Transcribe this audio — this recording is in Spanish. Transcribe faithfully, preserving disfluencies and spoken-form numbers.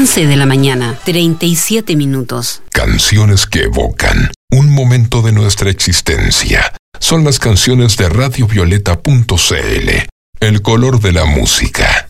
once de la mañana, treinta y siete minutos. Canciones que evocan un momento de nuestra existencia. Son las canciones de radio violeta punto c l, el color de la música.